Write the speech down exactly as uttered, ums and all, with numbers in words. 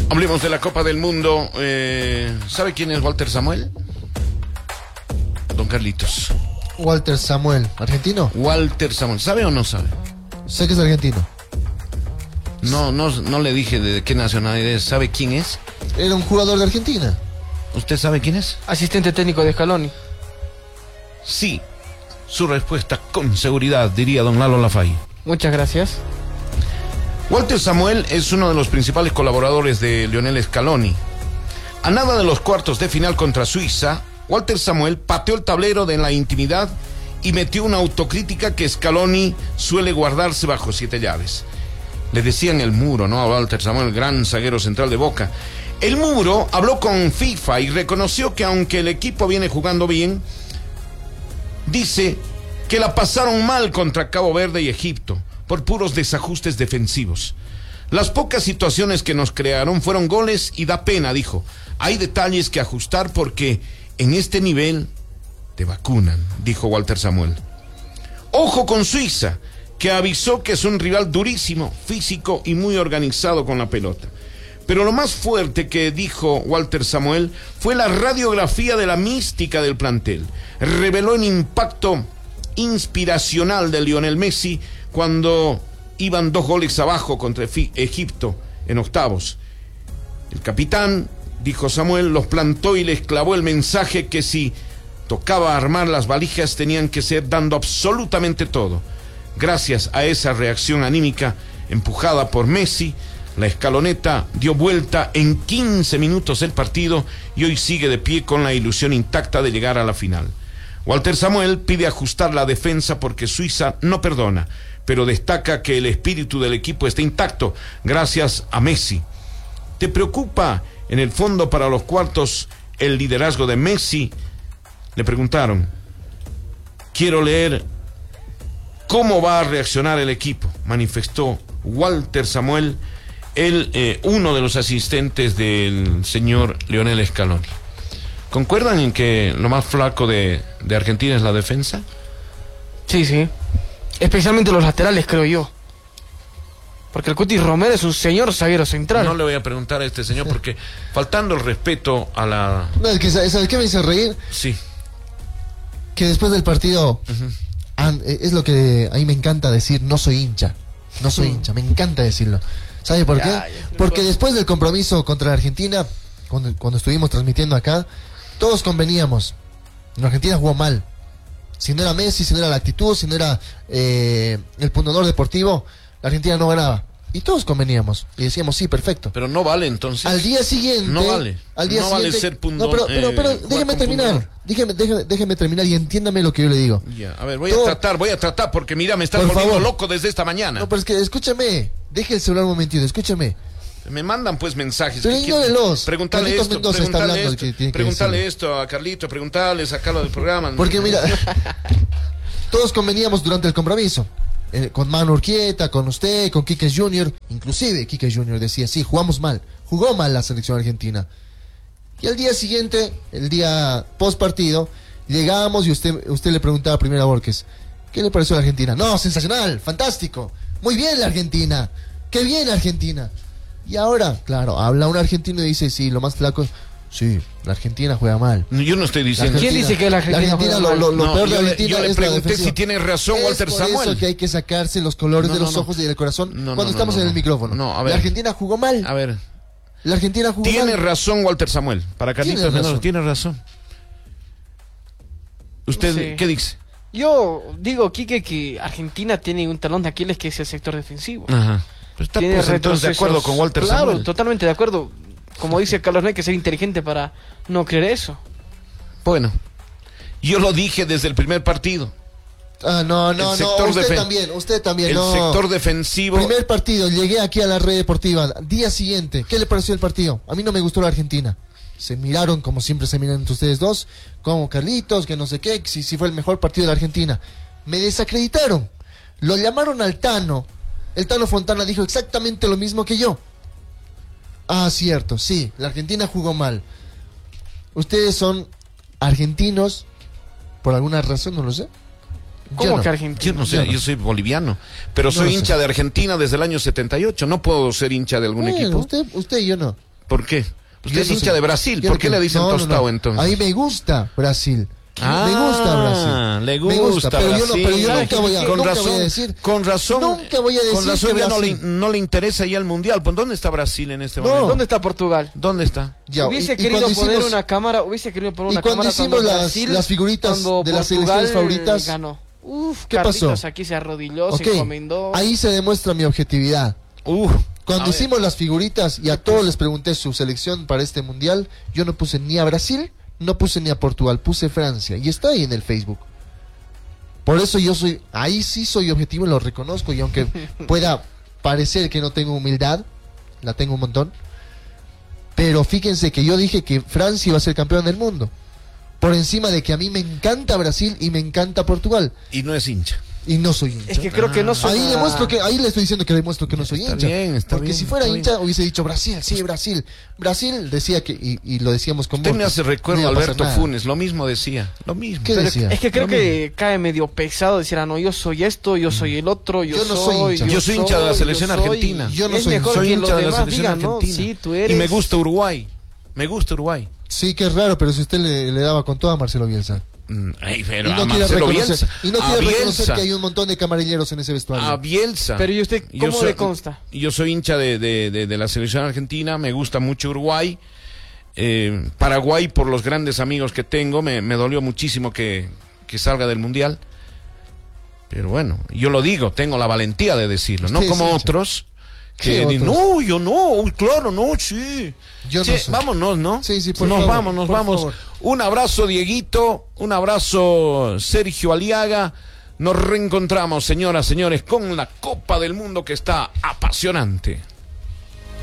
Hablemos de la Copa del Mundo. Eh, ¿Sabe quién es Walter Samuel? Don Carlitos. Walter Samuel, ¿argentino? Walter Samuel, ¿sabe o no sabe? Sé que es argentino. No, no, no le dije de qué nacionalidad es. ¿Sabe quién es? Era un jugador de Argentina. ¿Usted sabe quién es? Asistente técnico de Scaloni. Sí, su respuesta con seguridad, diría don Lalo Lafay. Muchas gracias. Walter Samuel es uno de los principales colaboradores de Lionel Scaloni. A nada de los cuartos de final contra Suiza, Walter Samuel pateó el tablero de la intimidad y metió una autocrítica que Scaloni suele guardarse bajo siete llaves. Le decían el muro, ¿no? A Walter Samuel, gran zaguero central de Boca. El muro habló con FIFA y reconoció que aunque el equipo viene jugando bien, dice que la pasaron mal contra Cabo Verde y Egipto por puros desajustes defensivos. Las pocas situaciones que nos crearon fueron goles y da pena, dijo. Hay detalles que ajustar porque en este nivel te vacunan, dijo Walter Samuel. Ojo con Suiza, que avisó que es un rival durísimo, físico y muy organizado con la pelota. Pero lo más fuerte que dijo Walter Samuel fue la radiografía de la mística del plantel. Reveló el impacto inspiracional de Lionel Messi cuando iban dos goles abajo contra Egipto en octavos. El capitán, dijo Samuel, los plantó y les clavó el mensaje que si tocaba armar las valijas tenían que ser dando absolutamente todo. Gracias a esa reacción anímica empujada por Messi, la escaloneta dio vuelta en quince minutos el partido y hoy sigue de pie con la ilusión intacta de llegar a la final. Walter Samuel pide ajustar la defensa porque Suiza no perdona, pero destaca que el espíritu del equipo está intacto gracias a Messi. ¿Te preocupa en el fondo para los cuartos el liderazgo de Messi? Le preguntaron. Quiero leer cómo va a reaccionar el equipo, manifestó Walter Samuel, el, eh, uno de los asistentes del señor Lionel Scaloni. ¿Concuerdan en que lo más flaco de, de Argentina es la defensa? Sí, sí. Especialmente los laterales, creo yo. Porque el Cuti Romero es un señor zaguero central. No le voy a preguntar a este señor porque faltando el respeto a la... No, es que, ¿sabes qué me hizo reír? Sí. Que después del partido, uh-huh. and, es lo que a mí me encanta decir, no soy hincha. No soy hincha, me encanta decirlo. ¿Sabe por qué? Ya, ya, Porque después del compromiso contra la Argentina, cuando, cuando estuvimos transmitiendo acá, todos conveníamos. La Argentina jugó mal. Si no era Messi, si no era la actitud, si no era eh, el pundonor deportivo, la Argentina no ganaba. Y todos conveníamos. Y decíamos, sí, perfecto. Pero no vale entonces. Al día siguiente. No vale. Al día no siguiente, vale ser pundón. No, pero, pero, pero eh, déjeme terminar. Déjeme, déjeme, déjeme terminar y entiéndame lo que yo le digo. Ya, a ver, voy Todo... a tratar, voy a tratar porque mira, me estás Por volviendo favor. loco desde esta mañana. No, pero es que escúchame. Deje el celular un momentito, escúchame. Me mandan pues mensajes. Pero ignórelos. Pregúntale Carlitos esto, Mendoza está pregúntale hablando. esto, Que pregúntale esto a Carlito, pregúntale, sacarlo del programa. Porque mira, todos conveníamos durante el compromiso. Eh, con Manu Urquieta, con usted, con Quique Junior Inclusive Quique Junior decía, sí, jugamos mal. Jugó mal la selección argentina. Y al día siguiente, el día post partido, llegábamos y usted, usted le preguntaba primero a Borges, ¿qué le pareció a la Argentina? No, sensacional, fantástico. Muy bien la Argentina. Qué bien la Argentina. Y ahora, claro, habla un argentino y dice, sí, lo más flaco, sí, la Argentina juega mal. Yo no estoy diciendo. ¿Quién dice que la Argentina, la Argentina juega lo, lo, lo no, peor de yo la le, Argentina yo le es pregunté la si tiene razón es Walter por Samuel. Eso que hay que sacarse los colores no, de no, los no. ojos y del corazón no, cuando no, estamos no, no, en el micrófono. No, a ver. La Argentina jugó mal. A ver. La Argentina jugó tiene mal. Tiene razón Walter Samuel. Para Carlitos Mendoza, tiene razón. ¿Usted sí. qué dice? Yo digo, Quique, que Argentina tiene un talón de Aquiles que es el sector defensivo. Ajá. Pero está pues, entonces de acuerdo con Walter claro, Samuel. Claro, totalmente de acuerdo. Como dice Carlos, no hay que ser inteligente para no creer eso. Bueno, yo lo dije desde el primer partido. Ah, no, no, no, usted también, usted también, el no. sector defensivo. Primer partido, llegué aquí a la red deportiva, día siguiente, ¿qué le pareció el partido? A mí no me gustó la Argentina. Se miraron como siempre se miran entre ustedes dos, como Carlitos, que no sé qué, si, si fue el mejor partido de la Argentina. Me desacreditaron, lo llamaron al Tano, el Tano Fontana dijo exactamente lo mismo que yo. Ah, cierto, sí, la Argentina jugó mal. Ustedes son argentinos, por alguna razón, no lo sé. ¿Cómo no. que argentino? Yo no sé, yo, no. yo soy boliviano, pero no soy sé. hincha de Argentina desde el año setenta y ocho, no puedo ser hincha de algún bueno, equipo. Usted, usted y yo no. ¿Por qué? Usted Yo es no hincha soy- de Brasil. quiero ¿Por qué que- le dicen no, no, tostado no. entonces? A mí me gusta Brasil. Ah, me gusta Brasil. le Me gusta pero yo, no, Brasil. pero yo nunca voy a, con nunca razón, voy a decir. con razón, nunca voy a decir con razón que ya no le, Brasil- no le interesa ya el mundial. Pues ¿dónde está Brasil en este No. momento? ¿Dónde está Portugal? ¿Dónde está? Ya, hubiese y- y querido cuando poner hicimos- una cámara, hubiese querido poner y una cuando cámara hicimos las- Brasil, las figuritas cuando de las Portugal selecciones favoritas, ganó. Uf, ¿qué Carlitos pasó? aquí se arrodilló, Ok, se encomendó. ahí se demuestra mi objetividad. Uh, Cuando a ver. hicimos las figuritas y a todos les pregunté su selección para este mundial, yo no puse ni a Brasil, no puse ni a Portugal, puse Francia. Y está ahí en el Facebook. Por eso yo soy, ahí sí soy objetivo y lo reconozco. Y aunque pueda parecer que no tengo humildad, la tengo un montón. Pero fíjense que yo dije que Francia iba a ser campeón del mundo. Por encima de que a mí me encanta Brasil y me encanta Portugal. Y no es hincha. Y no soy hincha. Es que creo que no soy. Ahí demuestro que, ahí le estoy diciendo que demuestro que no soy Está hincha. bien, está Porque bien, si fuera está hincha hubiese dicho Brasil, sí, Brasil. Brasil decía que, y, y lo decíamos con Usted me Borges, hace recuerdo no a iba a pasar Alberto nada. Funes, lo mismo decía, lo mismo. ¿Qué Pero decía? es que creo Lo que cae medio pesado decir, ah, no, yo soy esto, yo soy el otro, yo, Yo no soy hincha. Yo soy hincha de la selección yo soy, argentina. Yo no es soy mejor Soy que hincha los de la demás selección digan, ¿no? argentina. Sí, tú eres. Y me gusta Uruguay. Me gusta Uruguay. Sí, que es raro, pero si usted le, le daba con todo a Marcelo Bielsa. Mm, ay, Y pero no a quiere Marcelo reconocer, Bielsa. y no a quiere reconocer Bielsa. que hay un montón de camarilleros en ese vestuario. A Bielsa. Pero ¿y usted Yo cómo soy- le consta? Yo soy hincha de, de, de, de la selección argentina, me gusta mucho Uruguay. Eh, Paraguay, por los grandes amigos que tengo, me, me dolió muchísimo que, que salga del Mundial. Pero bueno, yo lo digo, tengo la valentía de decirlo, no Usted es como hincha. otros que ¿Qué dicen, otros? no, yo no, uy, claro, no, sí. Yo no Sí, soy. vámonos, ¿no? Sí, sí, por nos favor, vamos, nos por vamos. favor. Un abrazo, Dieguito, un abrazo, Sergio Aliaga. Nos reencontramos, señoras, señores, con la Copa del Mundo que está apasionante.